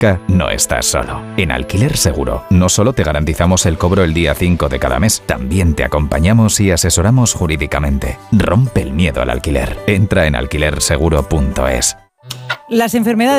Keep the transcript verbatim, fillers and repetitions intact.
no estás solo. En Alquiler Seguro, no solo te garantizamos el cobro el día cinco de cada mes, también te acompañamos y asesoramos jurídicamente. Rompe el miedo al alquiler. Entra en alquiler seguro punto es. Las enfermedades